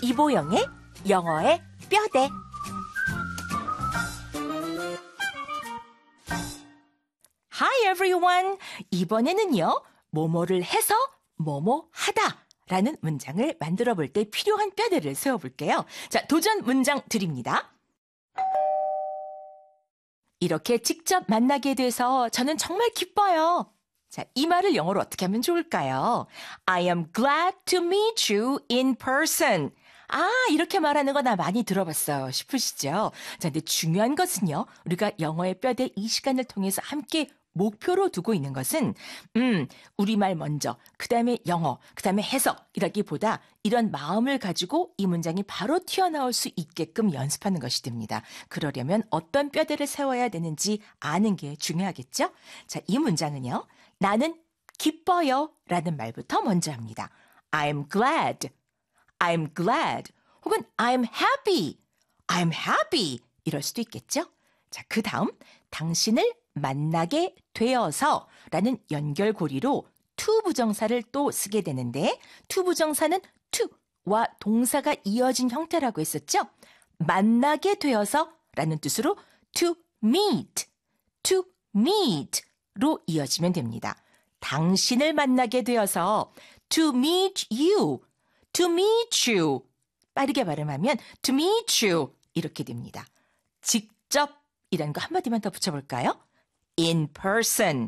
이보영의 영어의 뼈대. Hi everyone! 이번에는요, 뭐뭐를 해서 뭐뭐 하다 라는 문장을 만들어 볼 때 필요한 뼈대를 세워볼게요. 자, 도전 문장 드립니다. 이렇게 직접 만나게 돼서 저는 정말 기뻐요. 자, 이 말을 영어로 어떻게 하면 좋을까요? I am glad to meet you in person. 아, 이렇게 말하는 거 나 많이 들어봤어요 싶으시죠? 자, 근데 중요한 것은요, 우리가 영어의 뼈대 이 시간을 통해서 함께 목표로 두고 있는 것은 우리말 먼저, 그 다음에 영어, 그 다음에 해석이라기보다 이런 마음을 가지고 이 문장이 바로 튀어나올 수 있게끔 연습하는 것이 됩니다. 그러려면 어떤 뼈대를 세워야 되는지 아는 게 중요하겠죠? 자, 이 문장은요, 나는 기뻐요 라는 말부터 먼저 합니다. I'm glad, I'm glad, 혹은 I'm happy, I'm happy 이럴 수도 있겠죠? 자, 그 다음 당신을 만나게 되어서 라는 연결고리로 to 부정사를 또 쓰게 되는데 to 부정사는 to와 동사가 이어진 형태라고 했었죠? 만나게 되어서 라는 뜻으로 to meet 로 이어지면 됩니다. 당신을 만나게 되어서 to meet you 빠르게 발음하면 to meet you 이렇게 됩니다. 직접이라는 거 한마디만 더 붙여볼까요? in person.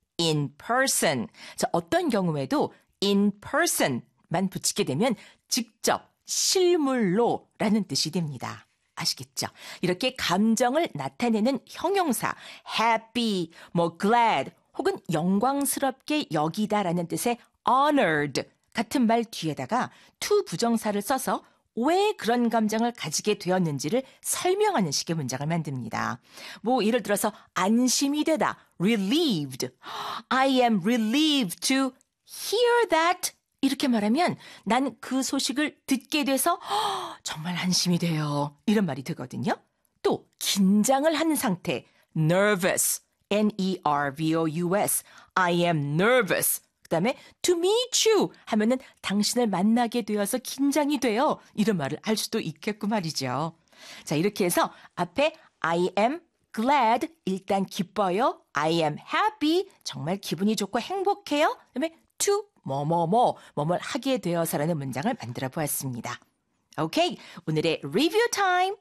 자, 어떤 경우에도 in person만 붙이게 되면 직접, 실물로 라는 뜻이 됩니다. 아시겠죠? 이렇게 감정을 나타내는 형용사 happy, glad 혹은 영광스럽게 여기다라는 뜻의 honored 같은 말 뒤에다가 to 부정사를 써서 왜 그런 감정을 가지게 되었는지를 설명하는 식의 문장을 만듭니다. 예를 들어서 안심이 되다, relieved. I am relieved to hear that. 이렇게 말하면 난 그 소식을 듣게 돼서 정말 안심이 돼요. 이런 말이 되거든요. 또 긴장을 한 상태, nervous, N-E-R-V-O-U-S. I am nervous. 그 다음에 to meet you 하면은 당신을 만나게 되어서 긴장이 돼요. 이런 말을 할 수도 있겠고 말이죠. 자, 이렇게 해서 앞에 I am glad 일단 기뻐요. I am happy 정말 기분이 좋고 행복해요. 그다음에 to 뭐뭘 하게 되어서라는 문장을 만들어 보았습니다. 오케이, 오늘의 리뷰 타임.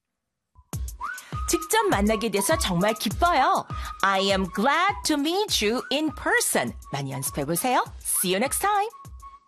직접 만나게 돼서 정말 기뻐요. I am glad to meet you in person. 많이 연습해 보세요. See you next time.